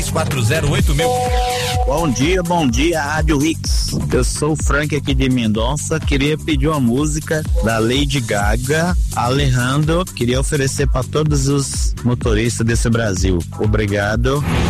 33408000. Bom dia, Rádio Hits. Eu sou o Frank aqui de Mendonça. Queria pedir uma música da Lady Gaga, Alejandro. Queria oferecer para todos os motoristas desse Brasil. Obrigado.